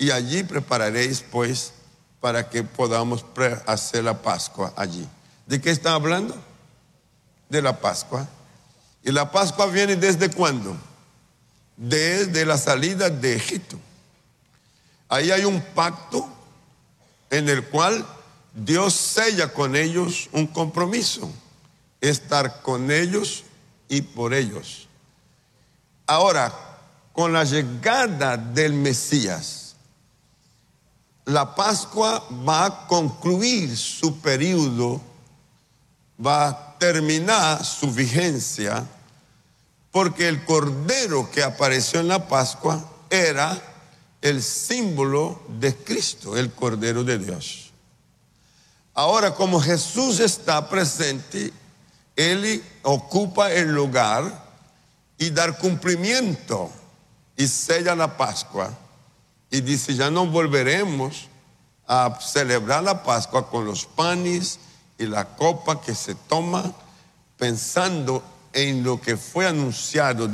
y allí prepararéis pues para que podamos hacer la Pascua allí. ¿De qué está hablando? De la Pascua. ¿Y la Pascua viene desde cuándo? Desde la salida de Egipto. Ahí hay un pacto en el cual Dios sella con ellos un compromiso, estar con ellos y por ellos. Ahora, con la llegada del Mesías, la Pascua va a concluir su periodo, va a terminar su vigencia, porque el cordero que apareció en la Pascua era el símbolo de Cristo, el Cordero de Dios. Ahora, como Jesús está presente, Él ocupa el lugar y dar cumplimiento y sella la Pascua. Y dice, ya no volveremos a celebrar la Pascua con los panes y la copa que se toma pensando en lo que fue anunciado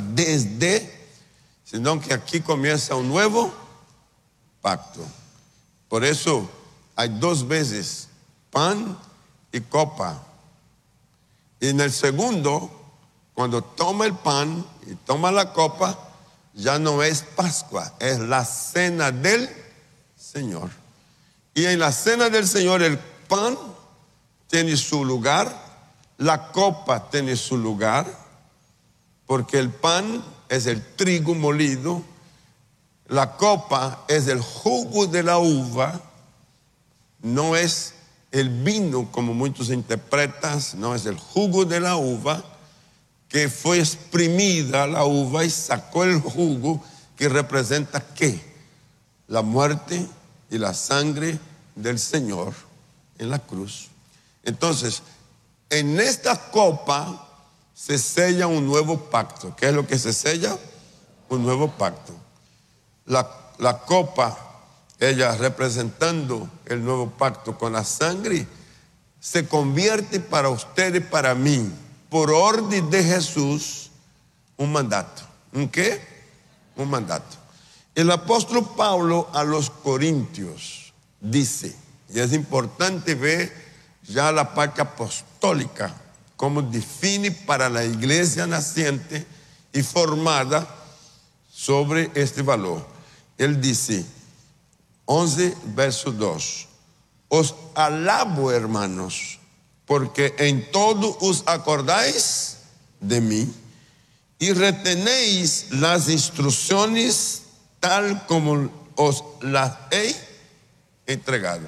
sino que aquí comienza un nuevo pacto. Por eso hay 2 veces pan y copa. Y en el segundo, cuando toma el pan y toma la copa, ya no es Pascua, es la cena del Señor. Y en la cena del Señor el pan tiene su lugar, la copa tiene su lugar, porque el pan es el trigo molido, la copa es el jugo de la uva, no es el vino como muchos interpretan, no, es el jugo de la uva, que fue exprimida la uva y sacó el jugo que representa ¿qué? La muerte y la sangre del Señor en la cruz. Entonces, en esta copa se sella un nuevo pacto. ¿Qué es lo que se sella? Un nuevo pacto. La copa, ella representando el nuevo pacto con la sangre, se convierte para usted y para mí, por orden de Jesús, un mandato. ¿Un qué? Un mandato. El apóstol Pablo a los Corintios dice, y es importante ver ya la parte apostólica, cómo define para la iglesia naciente y formada sobre este valor. Él dice, 11, verso 2, os alabo, hermanos, porque en todo os acordáis de mí y retenéis las instrucciones tal como os las he entregado.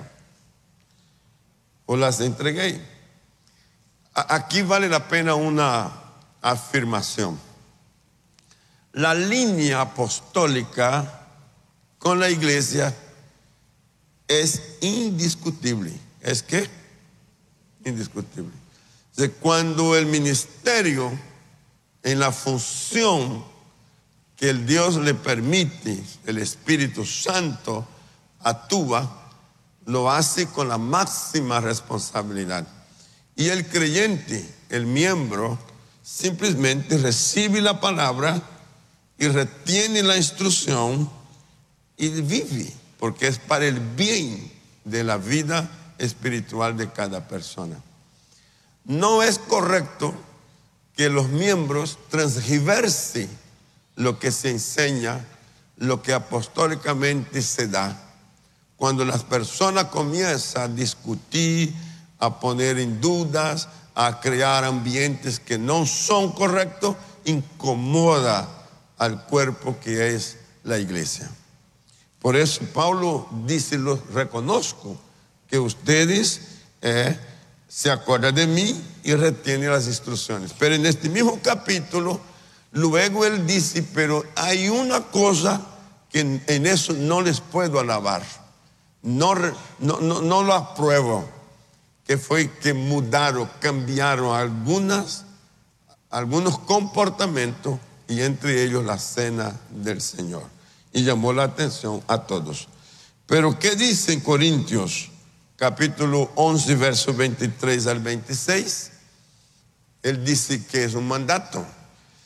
Os las entregué. Aquí vale la pena una afirmación. La línea apostólica con la iglesia es indiscutible. ¿Es qué? Indiscutible. Cuando el ministerio, en la función que el Dios le permite, el Espíritu Santo actúa, lo hace con la máxima responsabilidad. Y el creyente, el miembro, simplemente recibe la palabra y retiene la instrucción y vive, porque es para el bien de la vida espiritual de cada persona. No es correcto que los miembros transgiversen lo que se enseña, lo que apostólicamente se da. Cuando las personas comienzan a discutir, a poner en dudas, a crear ambientes que no son correctos, incomoda al cuerpo que es la iglesia. Por eso Pablo dice, los reconozco, que ustedes se acuerdan de mí y retienen las instrucciones. Pero en este mismo capítulo, luego él dice, pero hay una cosa que en eso no les puedo alabar. No lo apruebo, que fue que mudaron, cambiaron algunos comportamientos, y entre ellos la cena del Señor. Y llamó la atención a todos. Pero ¿qué dice en Corintios? Capítulo 11, versos 23 al 26. Él dice que es un mandato.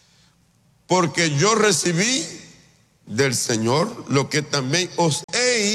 Porque yo recibí del Señor lo que también os he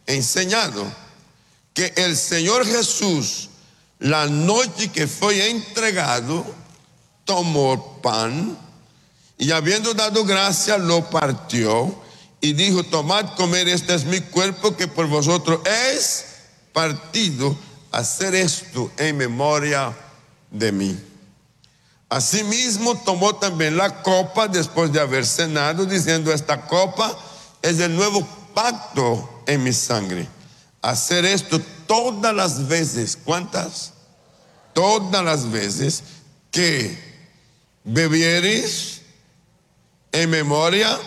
enseñado que el Señor Jesús, la noche que fue entregado, tomó pan y habiendo dado gracias lo partió y dijo: tomad, comer, este es mi cuerpo que por vosotros es partido, hacer esto en memoria de mí. Asimismo tomó también la copa después de haber cenado, diciendo: esta copa es el nuevo pacto en mi sangre. Hacer esto todas las veces. ¿Cuántas? Todas las veces que bebieres en memoria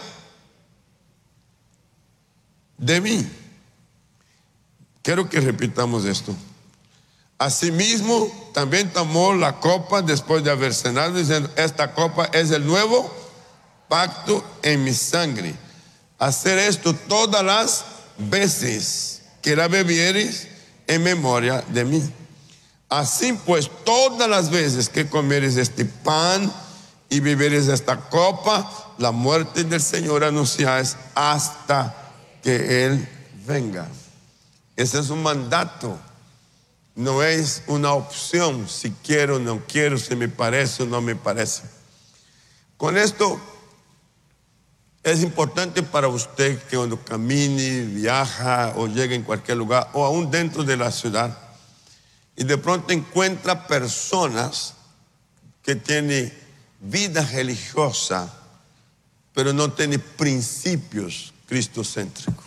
de mí. Quiero que repitamos esto. Asimismo, también tomó la copa después de haber cenado, diciendo: esta copa es el nuevo pacto en mi sangre. Hacer esto todas las veces que la bebieres en memoria de mí. Así pues, todas las veces que comieres este pan y beberes esta copa, la muerte del Señor anunciáis hasta que Él venga. Ese es un mandato. No es una opción, si quiero o no quiero, si me parece o no me parece. Con esto es importante para usted que cuando camine, viaja o llegue en cualquier lugar o aún dentro de la ciudad y de pronto encuentra personas que tienen vida religiosa pero no tienen principios cristocéntricos.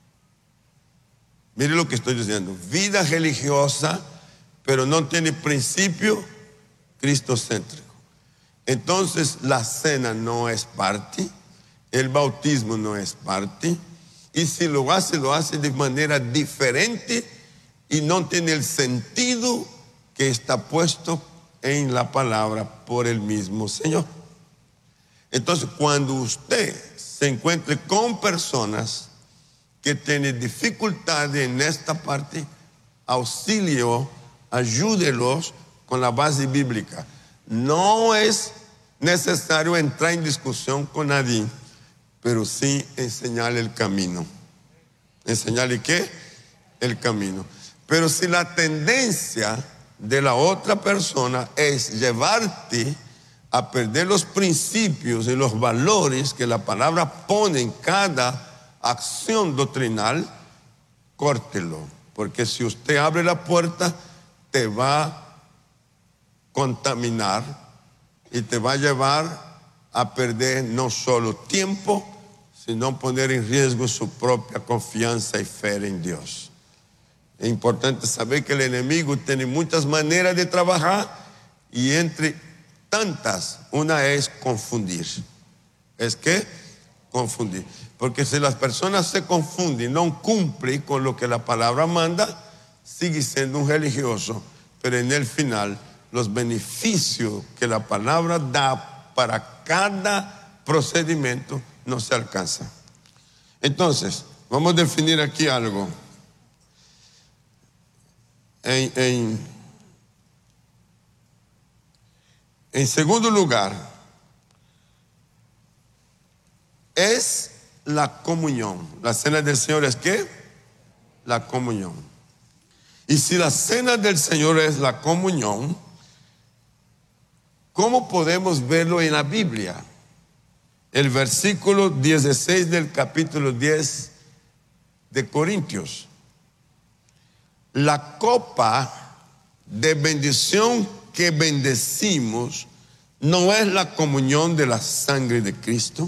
Mire lo que estoy diciendo: vida religiosa, pero no tiene principio cristocéntrico. Entonces la cena no es parte, el bautismo no es parte, y si lo hace de manera diferente y no tiene el sentido que está puesto en la palabra por el mismo Señor. Entonces, cuando usted se encuentre con personas que tienen dificultades en esta parte, auxilio, ayúdelos con la base bíblica. No es necesario entrar en discusión con nadie, pero sí enseñarle el camino. ¿Enseñarle qué? El camino. Pero si la tendencia de la otra persona es llevarte a perder los principios y los valores que la palabra pone en cada acción doctrinal, córtelo, porque si usted abre la puerta te va a contaminar y te va a llevar a perder no solo tiempo, sino poner en riesgo su propia confianza y fe en Dios. Es importante saber que el enemigo tiene muchas maneras de trabajar y entre tantas, una es confundir. ¿Es qué? Confundir. Porque si las personas se confunden, no cumplen con lo que la palabra manda, sigue siendo un religioso, pero en el final los beneficios que la palabra da para cada procedimiento no se alcanzan. Entonces, vamos a definir aquí algo. En segundo lugar, es la comunión. La cena del Señor es ¿qué? La comunión. Y si la cena del Señor es la comunión, ¿cómo podemos verlo en la Biblia? El versículo 16 del capítulo 10 de Corintios. La copa de bendición que bendecimos no es la comunión de la sangre de Cristo.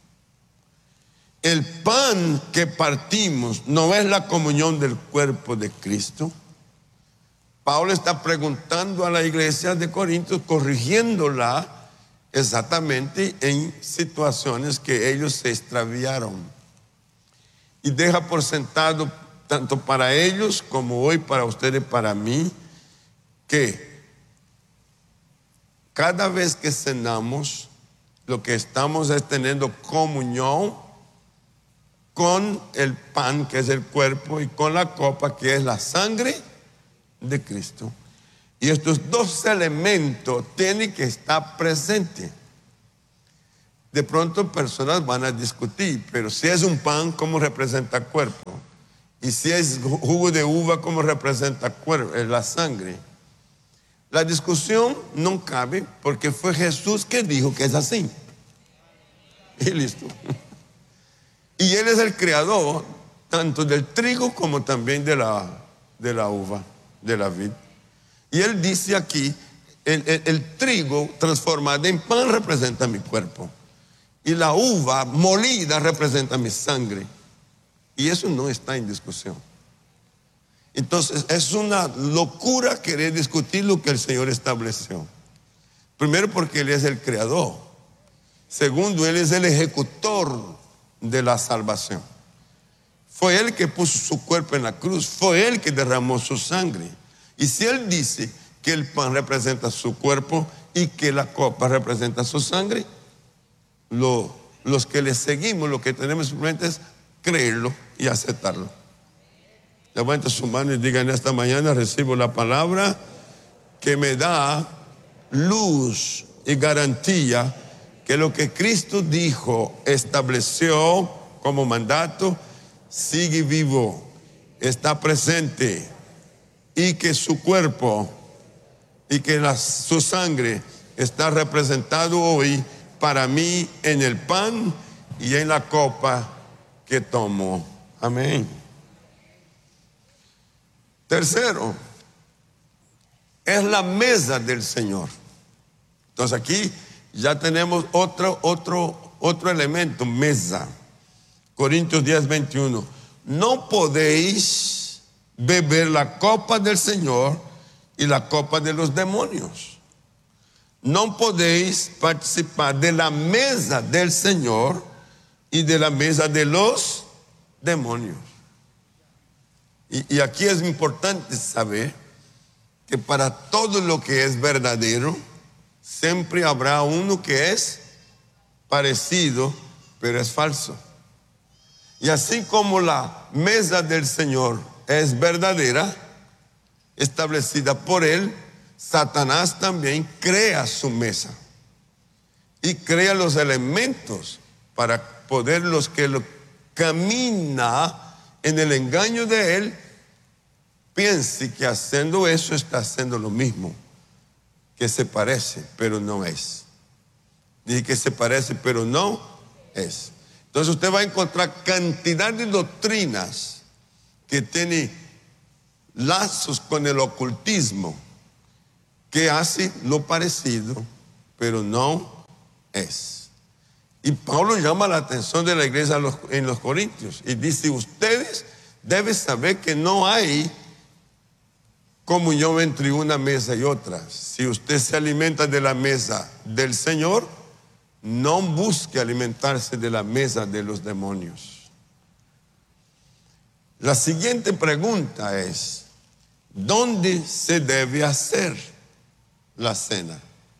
El pan que partimos no es la comunión del cuerpo de Cristo. Pablo está preguntando a la iglesia de Corintios, corrigiéndola exactamente en situaciones que ellos se extraviaron. Y deja por sentado, tanto para ellos como hoy para ustedes y para mí, que cada vez que cenamos, lo que estamos es teniendo comunión con el pan, que es el cuerpo, y con la copa, que es la sangre de Cristo. Y estos dos elementos tienen que estar presentes. De pronto personas van a discutir, pero si es un pan, ¿cómo representa el cuerpo? Y si es jugo de uva, ¿cómo representa la sangre? La discusión no cabe porque fue Jesús que dijo que es así. Y listo. Y Él es el creador tanto del trigo como también de la uva, de la vid. Y Él dice aquí, el trigo transformado en pan representa mi cuerpo. Y la uva molida representa mi sangre. Y eso no está en discusión. Entonces es una locura querer discutir lo que el Señor estableció. Primero porque Él es el creador. Segundo, Él es el ejecutor de la salvación. Fue Él que puso su cuerpo en la cruz. Fue Él que derramó su sangre. Y si Él dice que el pan representa su cuerpo y que la copa representa su sangre, los que le seguimos, lo que tenemos simplemente es creerlo y aceptarlo. Levante su mano y diga: en esta mañana recibo la palabra que me da luz y garantía que lo que Cristo dijo, estableció como mandato, sigue vivo, está presente, y que su cuerpo y que su sangre está representado hoy para mí en el pan y en la copa que tomo. Amén. Tercero, es la mesa del Señor. Entonces aquí ya tenemos otro elemento, mesa. Corintios 10:21. No podéis beber la copa del Señor y la copa de los demonios. No podéis participar de la mesa del Señor y de la mesa de los demonios. Y aquí es importante saber que para todo lo que es verdadero, siempre habrá uno que es parecido, pero es falso. Y así como la mesa del Señor es verdadera, establecida por Él, Satanás también crea su mesa y crea los elementos para poder los que lo camina en el engaño de Él, piense que haciendo eso está haciendo lo mismo, que se parece, pero no es. Dije que se parece, pero no es. Entonces usted va a encontrar cantidad de doctrinas que tienen lazos con el ocultismo, que hace lo parecido, pero no es. Y Pablo llama la atención de la iglesia en los Corintios y dice: ustedes deben saber que no hay comunión entre una mesa y otra. Si usted se alimenta de la mesa del Señor, no busque alimentarse de la mesa de los demonios. La siguiente pregunta es: ¿dónde se debe hacer la cena?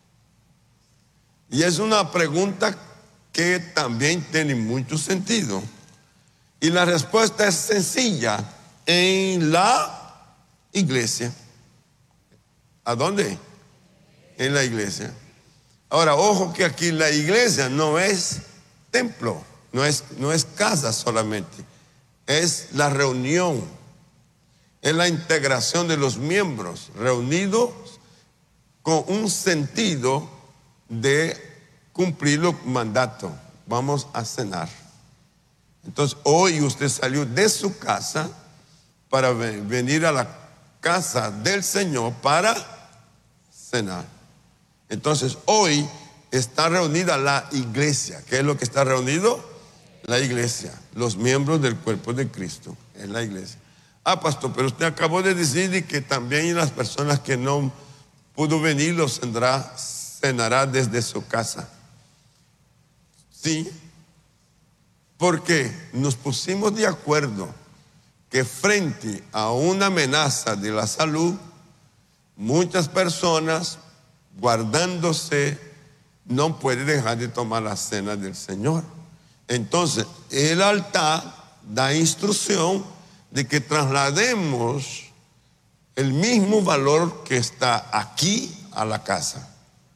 Y es una pregunta que también tiene mucho sentido. Y la respuesta es sencilla: en la iglesia. ¿A dónde? En la iglesia. Ahora, ojo que aquí la iglesia no es templo, no es casa solamente, es la reunión, es la integración de los miembros reunidos con un sentido de cumplir los mandatos. Vamos a cenar. Entonces, hoy usted salió de su casa para venir a la casa del Señor para cenar. Entonces, hoy está reunida la iglesia. ¿Qué es lo que está reunido? La iglesia, los miembros del cuerpo de Cristo, es la iglesia. Ah, pastor, pero usted acabó de decir que también las personas que no pudo venir los cenará desde su casa. Sí, porque nos pusimos de acuerdo que frente a una amenaza de la salud, muchas personas guardándose no pueden dejar de tomar la cena del Señor. Entonces, el altar da instrucción de que traslademos el mismo valor que está aquí a la casa.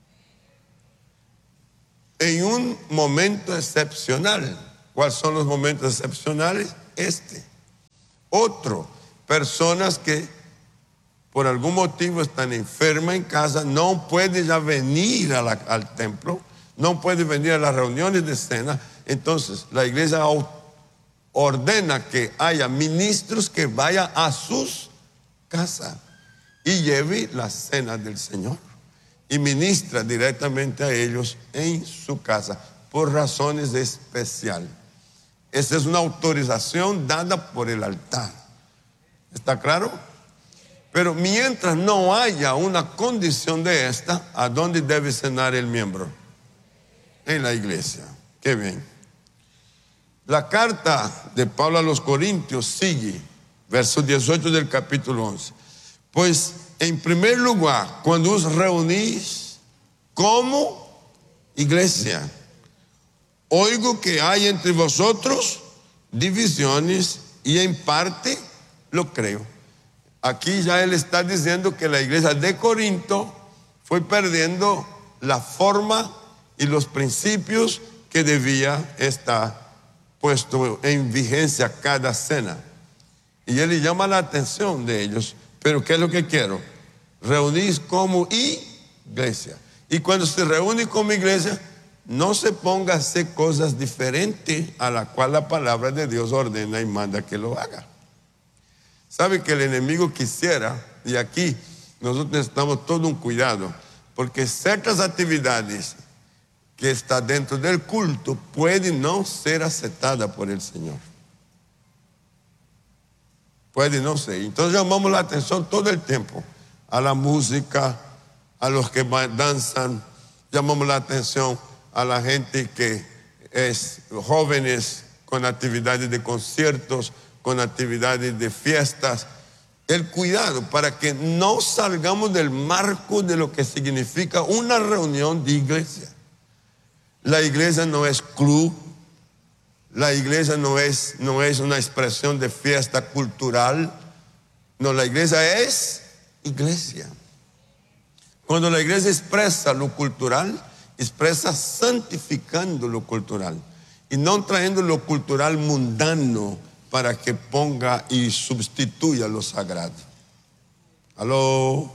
En un momento excepcional. ¿Cuáles son los momentos excepcionales? Otro, personas que por algún motivo están enfermas en casa, no pueden ya venir al templo, no pueden venir a las reuniones de cena. Entonces la iglesia ordena que haya ministros que vayan a sus casas y lleve la cena del Señor y ministra directamente a ellos en su casa por razones especiales. Esa es una autorización dada por el altar. ¿Está claro? Pero mientras no haya una condición de esta, ¿a dónde debe cenar el miembro? En la iglesia. Qué bien. La carta de Pablo a los Corintios sigue, verso 18 del capítulo 11. Pues en primer lugar, cuando os reunís como iglesia, oigo que hay entre vosotros divisiones y en parte lo creo. Aquí ya él está diciendo que la iglesia de Corinto fue perdiendo la forma y los principios que debía estar puesto en vigencia cada cena. Y él le llama la atención de ellos. Pero ¿qué es lo que quiero? Reunís como iglesia. Y cuando se reúne como iglesia, no se ponga a hacer cosas diferentes a la cual la palabra de Dios ordena y manda que lo haga. Sabe que el enemigo quisiera, y aquí nosotros necesitamos todo un cuidado, porque ciertas actividades que están dentro del culto pueden no ser aceptadas por el Señor. Puede no ser. Entonces llamamos la atención todo el tiempo a la música, a los que danzan, llamamos la atención a la gente que es jóvenes con actividades de conciertos, con actividades de fiestas. El cuidado para que no salgamos del marco de lo que significa una reunión de iglesia. La iglesia no es club, la iglesia no es una expresión de fiesta cultural. No, la iglesia es iglesia. Cuando la iglesia expresa lo cultural, expresa santificando lo cultural y no trayendo lo cultural mundano para que ponga y sustituya lo sagrado. ¿Aló?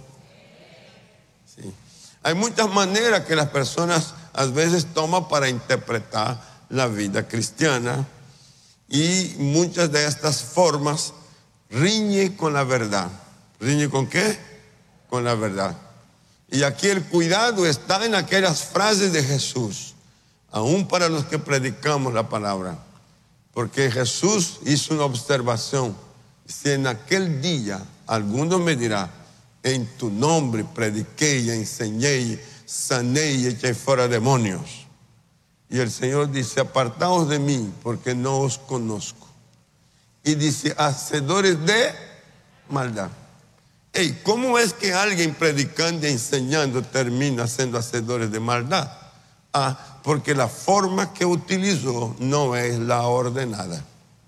Sí. Hay muchas maneras que las personas a veces toman para interpretar la vida cristiana, y muchas de estas formas riñe con la verdad. ¿Riñe con qué? Con la verdad. Y aquí el cuidado está en aquellas frases de Jesús, aún para los que predicamos la palabra. Porque Jesús hizo una observación. Si en aquel día alguno me dirá, en tu nombre prediqué y enseñé, sané y eché fuera demonios. Y el Señor dice, apartaos de mí porque no os conozco. Y dice, hacedores de maldad. Hey, ¿cómo es que alguien predicando y enseñando termina siendo hacedores de maldad? Porque la forma que utilizó no es la ordenada.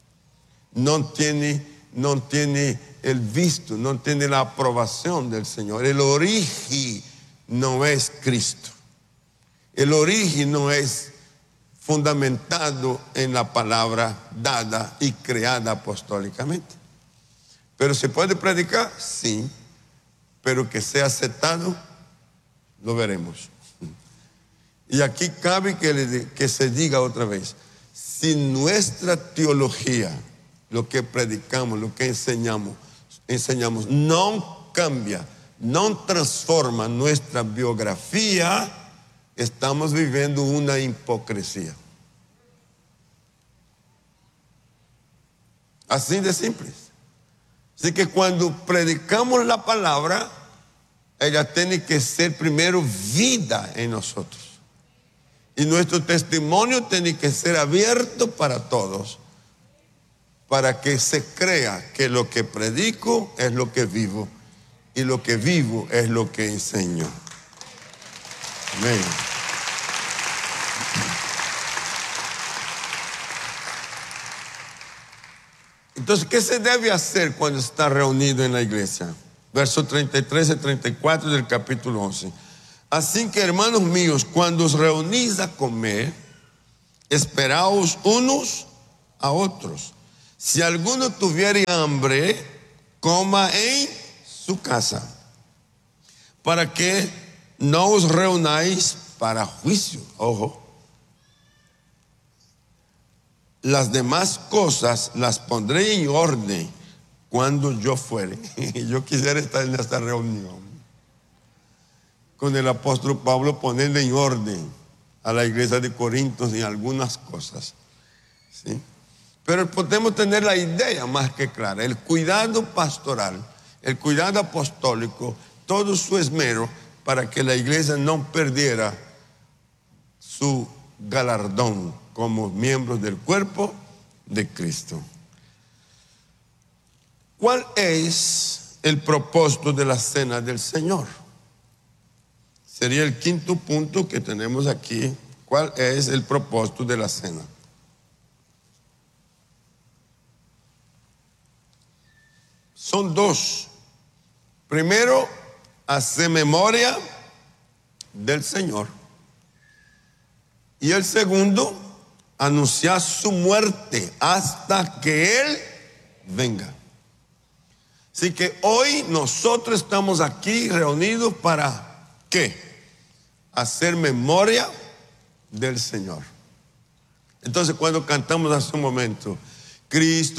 No tiene el visto, no tiene la aprobación del Señor. El origen no es Cristo. El origen no es fundamentado en la palabra dada y creada apostólicamente. Pero ¿se puede predicar? Sí. Pero que sea aceptado, lo veremos. Y aquí cabe que se diga otra vez, si nuestra teología, lo que predicamos, lo que enseñamos, no cambia, no transforma nuestra biografía, estamos viviendo una hipocresía. Así de simple. Así que cuando predicamos la palabra, ella tiene que ser primero vida en nosotros. Y nuestro testimonio tiene que ser abierto para todos, para que se crea que lo que predico es lo que vivo y lo que vivo es lo que enseño. Amén. Entonces, ¿qué se debe hacer cuando está reunido en la iglesia? Versos 33 y 34 del capítulo 11. Así que, hermanos míos, cuando os reunís a comer, esperaos unos a otros. si alguno tuviere hambre, coma en su casa, para que no os reunáis para juicio. Ojo. Las demás cosas las pondré en orden cuando yo fuere. Yo quisiera estar en esta reunión con el apóstol Pablo, ponerle en orden a la iglesia de Corintios en algunas cosas, ¿sí? Pero podemos tener la idea más que clara. El cuidado pastoral, el cuidado apostólico, todo su esmero para que la iglesia no perdiera su galardón como miembros del cuerpo de Cristo. ¿Cuál es el propósito de la cena del Señor? Sería el quinto punto que tenemos aquí. ¿Cuál es el propósito de la cena? Son dos. Primero, hacer memoria del Señor. Y el segundo, anunciar su muerte hasta que Él venga. Así que hoy nosotros estamos aquí reunidos para ¿qué? Hacer memoria del Señor. Entonces, cuando cantamos hace un momento, Cristo